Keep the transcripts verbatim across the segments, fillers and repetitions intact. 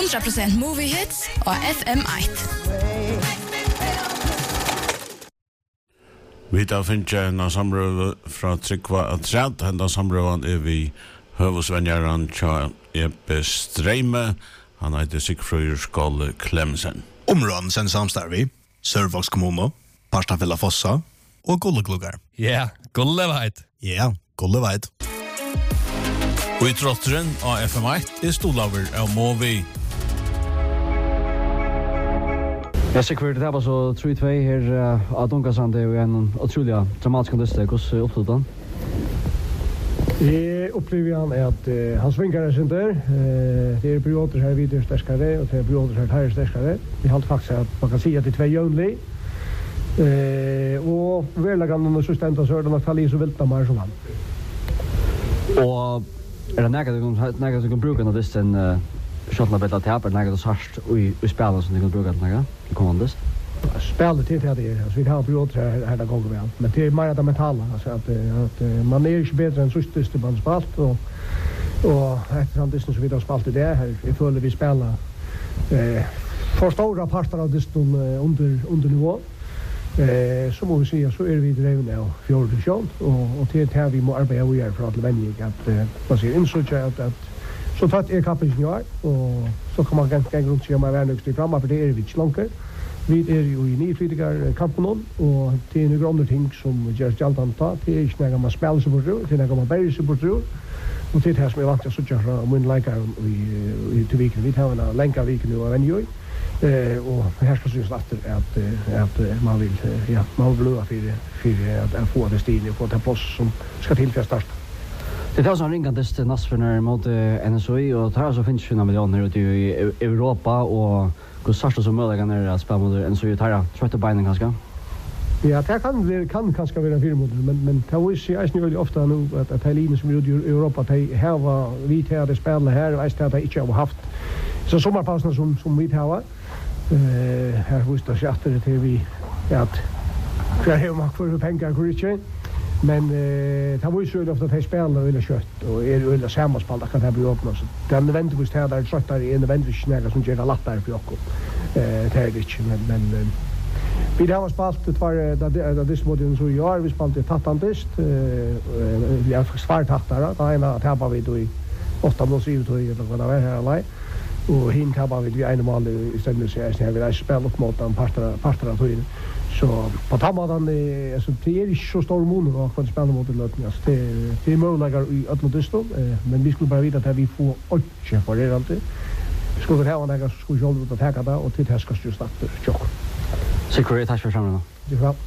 hundra procent movie hits og F M ett. Vi tar finne en samrøve fra Trykva Atræd. Henda samrøven er vi høvesvenjeren til Epe Streime. Han heter Sigfrøyer Skåle Klemsen. Områden sen samstarvi, Sørvågs kommune, Parstafella Fossa og Gullekluggar. Ja, yeah, Gulleveit. Ja, yeah, Gulleveit. Og i trotteren av F M ett er stolaver av Movi. Jag ser kvar det var så tre två här att Donkarsand är en otroligt dramatisk kondist hos upplutan. Jag upplever han är att han svingar sig där. Det är perioder här vidare starkare och det är perioder här här starkare. Vi har faktiskt att man kan säga att det är två jönlig. Eh och väl kan man så stända så att falla i så vilt mer som han. Och är det något något som kan bruka när det sen Schottland bättre täpper när det så harst och i spelar som det kan bruka några. Det kommer ändå. Spelet till det är så vi har perioder här här där går väl. Men det är mer det mentala alltså att att man är inte bättre än sista man spalt och och eftersom det så vi har spalt det här i följer vi spelar eh för stora parter av det under under nivå. Eh så måste vi säga så är vi drivna av fjärde division och och till här vi måste arbeta vi är för att vänja att vad säger insåg att att så tatt är kappen ju och så kan man ganska runt sig med värnökst framåt för det är vi inte långt. Vi är ju i nyfridigar kampen och det är några andra ting som görs jaltan ta det är inte när man spelar så bra det är när man börjar så bra och det här som är vant att så göra mun like i i två veckor vi har en länka vecka nu och vänja eh och här ska syns att att att man vill ja man vill blåa för för att få det stilen få ta plats som ska till för start. Det tar sån ringande till Nasferner mot N S O I och tar så finns ju miljoner ute i Europa och hur sarsta som möjliga när det spelar mot N S O I tar trött på benen kanske. Ja, det kan det kan kanske vara fyra mot men men det var ju är ju ofta nu att att Helene som gjorde i Europa att här var vi här det spelar här och att det inte har haft så sommarpausen som som vi har eh här hos det chatter till vi att för hur man får pengar Christian. Men eh det var ju så ofta att de spelar eller kött och är eller samma spel där kan det bli öppna så den väntar just här där tröttar i en väntar snäga som ger lättare för oss. Eh det är det inte men men vi har spalt det var där det modellen så gör vi spalt det tattandist eh vi har svart tattare där ena tappar vi då i åtta mål syv då i vad det var här alla och hin tappar vi en mål i stället så är det vi spelar upp mot en parter parter då så på tammadan är alltså det är inte så stor mån och vad spelar mot löpningen så det det är möjligt i Atlantiston men vi skulle bara veta att vi får åtta för det alltid skulle det ha några skulle jag då ta det och till häska just att chock Secret tack för samman. Det var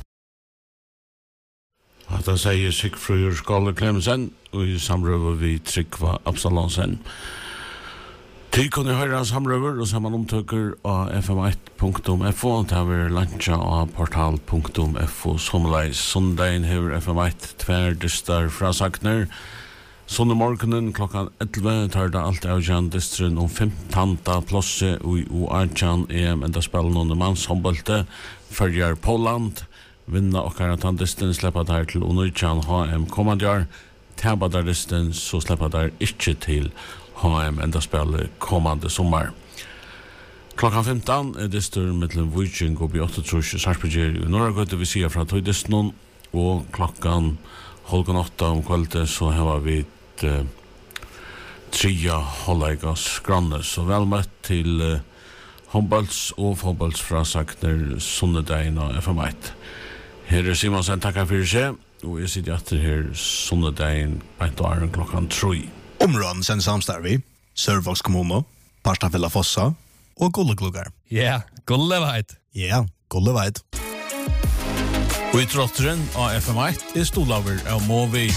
Att han säger Sigfrøyer Skåle Klemsen och i samröver vi Trykva Absalonsen. Tid kunne høre samrøver og sammen omtøkker av f m ett punktum f o til vi lansja av portal punktum f o somleis. Sondagen hever F M ett tver dystar fra Sakner. Sondag morgenen klokkan elleve tar det alt avgjørende dystren om femtanta plosse i U R-tjan E M enda spiller noen manns håndbolte følger Poland. Vinna okkar at han dysten slipper der til Unutjan H M kommandjar. Tæba der dysten så slipper der ikke til H M enda spiller kommande sommar. Klokkan femton er dystur mellom Viking og B åtta trus Sarpsborg i Norrgøte vi sier fra tøydyston og klokkan halv åtta om kvällte så har vi et uh, tria hålleigas grannes. Så vel møtt til uh, håndbolls og fotbolls fra Sakner Sundedein og F M ett. Her er Simonsen takkar for seg, og jeg sitter etter her Sundedein beint og æren klokkan tre. Områden sen samstarvi, Sørvågs kommune, Parstafella Fossa og Gullekluggar. Ja, yeah, Gulleveit. Ja, yeah, Gulleveit. Og i trotteren av F M ett er stolaver av Movi.